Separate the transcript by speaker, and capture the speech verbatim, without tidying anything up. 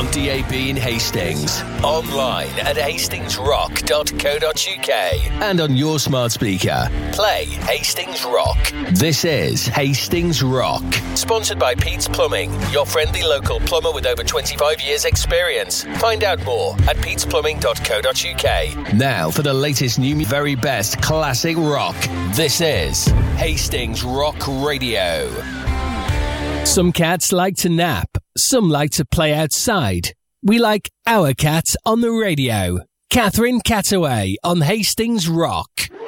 Speaker 1: on D A B in Hastings, online at hastings rock dot co dot uk, and on your smart speaker. Play Hastings Rock. This is Hastings Rock, sponsored by Pete's Plumbing, your friendly local plumber with over twenty-five years experience. Find out more at petes plumbing dot co dot uk. Now for the latest new, very best classic rock. This is Hastings Rock Radio. Some cats like to nap. Some like to play outside. We like our cats on the radio. Catherine Cataway on Hastings Rock.